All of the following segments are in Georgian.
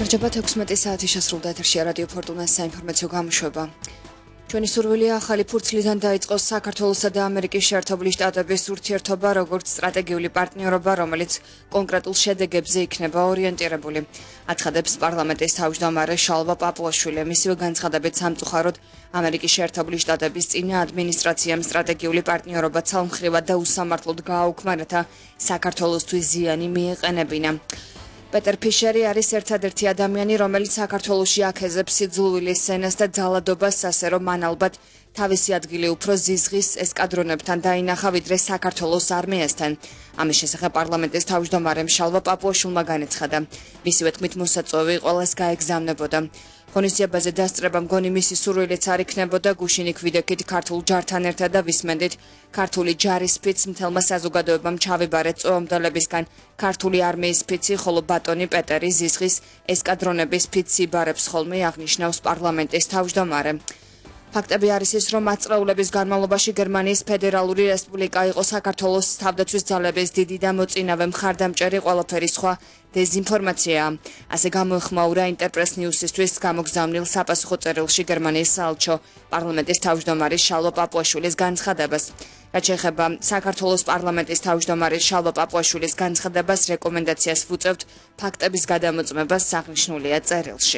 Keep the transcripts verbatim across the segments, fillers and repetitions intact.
გამარჯობა თექვსმეტი საათი შესრულდა ეთერშია რადიო ფორტუნას საინფორმაციო გამოშვება. ჩვენი სურვილია ახალი ფურცლიდან დაიწყოს საქართველოსა და ამერიკის შეერთებული შტატების ურთიერთობა, როგორც სტრატეგიული პარტნიორობა, რომელიც კონკრეტულ შედეგებზე იქნება ორიენტირებული. აცხადებს პარლამენტის თავმჯდომარე შალვა პაპუაშვილი. მისივე განცხადებით სამწუხაროდ ამერიკის შეერთებული შტატების წინა ადმინისტრაციამ სტრატეგიული პარტნიორობა ცალმხრივად და უსამართლოდ გააუქმა, რათა საქართველოსთვის ზიანი მიეყენებინა. პეტერ ფიშერი არის ერთადერთი ადამიანი, რომელიც საქართველოში აქეზებს სიძულვილის სცენას და ძალადობას, ასე რომ მან ალბათ თავისი ადგილი უფრო ზიზღის ესკადრონებთან დაინახა, ვიდრე საქართველოს არმიასთან. ამის შესახებ პარლამენტის თავმჯდომარემ შალვა პაპუაშვილმა განაცხადა. მისივე თქმით, მოსაწვევი ყველას გაეგზავნებოდა. ღონისძიებაზე დასწრება მგონი მისი სურვილიც არ იქნებოდა, გუშინ იქ ვიდექით ქართულ ჯართან ერთად და ვისმენდით ქართული ჯარის ფიცს მთელმა საზოგადოებამ ჩავიბარეთ წვეომდელებისგან ქართული არმიის ფიცი, ხოლო ბატონი პეტერი ზიზღის ესკადრონების ფიცს იბარებს ხოლმე, აღნიშნავს პარლამენტის თავმჯდომარე. ფაქტები არის ის, რომ ათწლეულების განმავლობაში გერმანიის ფედერალური რესპუბლიკა იყო საქართველოს თავდაცვის ძალების დიდი და მოწინავე მხარდამჭერი, ყველაფერი სხვა დეზინფორმაციაა. ასე გამოეხმაურა ინტერპრეს ნიუსისთვის გამოგზავნილ საპასუხო წერილში გერმანიის საელჩო პარლამენტის თავმჯდომარის შალვა პაპუაშვილის განცხადებას. რაც შეეხება საქართველოს პარლამენტის თავმჯდომარის შალვა პაპუაშვილის განცხადებას, რეკომენდაციას ვუწევთ ფაქტების გადამოწმებას, აღნიშნულია წერილში.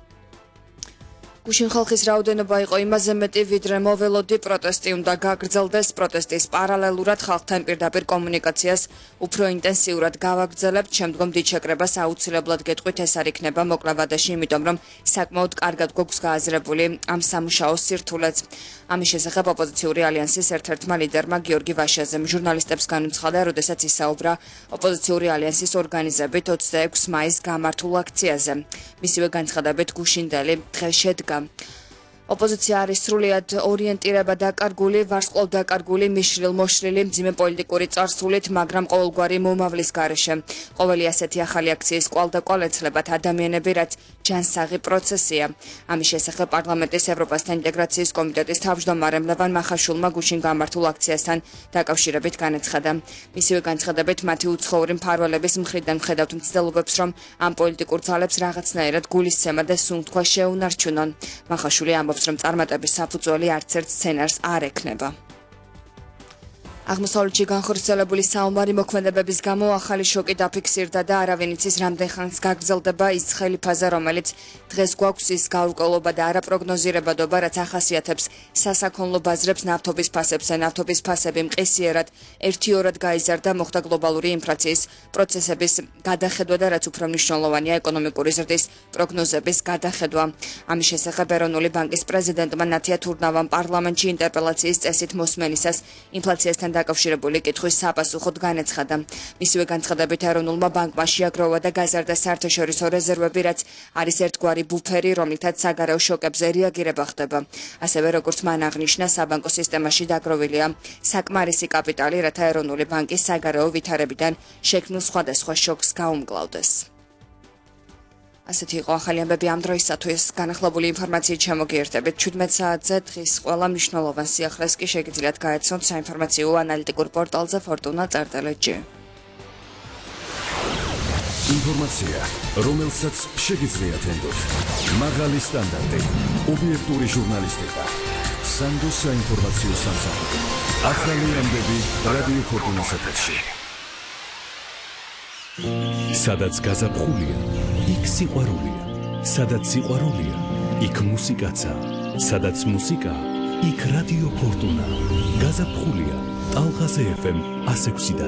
გუშინ ხალხის რაოდენობა იყო იმაზე მეტი, ვიდრე მოველოდი, პროტესტი უნდა გაგრძელდეს. პროტესტის პარალელურად ხალხთან პირდაპირ კომუნიკაციას უფრო ინტენსიურად გავაგრძელებთ. შემდგომ დიდ შეკრებას აუცილებლად გეტყვით, ეს არ იქნება მოკლა ვადაში, იმიტომ რომ საკმაოდ კარგად გვაქვს გააზრებული ამ სამუშაო სირთულეც. ამის შესახებ ოპოზიციური ალიანსის ერთ-ერთმა ლიდერმა გიორგი ვაშაძემ ჟურნალისტებს განუცხადა, როდესაც ისაუბრა ოპოზიციური ალიანსის ორგანიზებით ოცდაექვსი მაისს გამართულ აქციაზე. მისივე განცხადებით გუშინდელი დღე შედგა. ოპოზიცია არის სრულიად ორიენტირება დაკარგული, ვარსკვლავ დაკარგული, მიშრილ-მოშრილი, მძიმე პოლიტიკური წარსულით, მაგრამ ყოველგვარი მომავლის გარეშე. ყოველი ასეთი ახალი აქციის კვალდაკვალ ეცლებათ ადამიანები, რაც ჯანსაღი პროცესია. ამის შესახებ პარლამენტის ევროპასთან ინტეგრაციის კომიტეტის თავმჯდომარემ ლევან მახაშვილმა გუშინ გამართულ აქციასთან დაკავშირებით განაცხადა. მისივე განცხადებით, მათი უცხოური მფარველების მხრიდან მხედავთ მცდელობებს, რომ ამ პოლიტიკურ ძალებს რაღაცნაირად გულისცემა და სუნთქვა შეუნარჩუნონ. მახაშვილი ამბობს, რომ წარმატების საფუძველი არც ერთ სცენარს არ ექნება. აღმოსავლეთში განხორციელებული საომარი მოქმედებების გამო ახალი შოკი დაფიქსირდა და არავინ იცის რამდენ ხანს გაგრძელდება ის ცხელი ფაზა, რომელიც დღეს გვაქვს, ის გაურკვევლობა და არაპროგნოზირებადობა, რაც ახასიათებს სასაქონლო ბაზრებს, ნავთობის ფასებს და ნავთობის ფასები მყისიერად ერთიორად გაიზარდა, მოხდა გლობალური ინფლაციის პროცესების გადახედვა და რაც უფრო მნიშვნელოვანია, ეკონომიკური ზრდის პროგნოზების გადახედვა. ამის შესახებ ეროვნული ბანკის პრეზიდენტმა ნათია თურნავამ პარლამენტში ინტერპელაციის წესით მოსმენისას ინფლაციასთან დაკავშირებული კითხვის საპასუხოდ განაცხადა. მისივე განცხადებით ეროვნულმა ბანკმა შეაგროვა და გაზარდა საერთაშორისო რეზერვები, რაც არის ერთგვარი ბუფერი, რომლითაც საგარეო შოკებზე რეაგირება ხდება. ასევე როგორც მან აღნიშნა, საბანკო სისტემაში დაგროვილია საკმარისი კაპიტალი, რათა ეროვნული ბანკის საგარეო ვითარებიდან შექმნილ სხვადასხვა შოკს გაუმკლავდეს. ასეთი იყო ახალი ამბები ამ დროისათვის. განახლებული ინფორმაციით შემოგიერთებით შვიდმეტ საათზე. დღის ყველა მნიშვნელოვან სიახლეს კი შეგიძლიათ გაეცნოთ საინფორმაციო ანალიტიკურ პორტალზე ფორტუნა წერტელეჯი. ინფორმაცია, რომელსაც შეგიძლიათ ენდოთ. მაღალი სტანდარტი, ობიექტური ჟურნალისტიკა. სანდო საინფორმაციო სამსახური. ახალი ამბები რადიო ფორტუნას ეთერში. სადაც გაზაფხულია, იქ სიყვარულია. სადაც სიყვარულია, იქ მუსიკაცა. სადაც მუსიკა, იქ რადიო ფორტუნა. გაზაფხულია, ტალღაზე ეფ ემ one oh six.